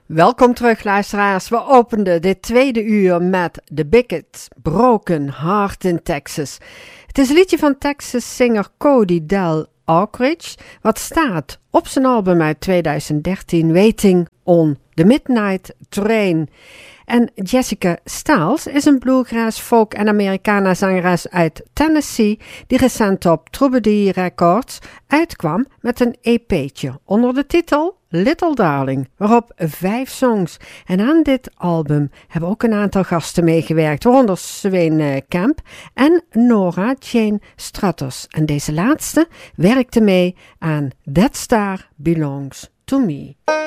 Welkom terug, luisteraars. We openden dit tweede uur met The Bigot, Broken Heart in Texas. Het is een liedje van Texas-zinger Cody Del Oakridge, wat staat op zijn album uit 2013, Waiting on the Midnight Train. En Jessica Stiles is een bluegrass, folk en Americana zangeres uit Tennessee die recent op Troubadour Records uitkwam met een EP'tje onder de titel Little Darling, waarop 5 songs. En aan dit album hebben ook een aantal gasten meegewerkt, waaronder Swain Camp en Nora Jane Struthers. En deze laatste werkte mee aan That Star Belongs to Me.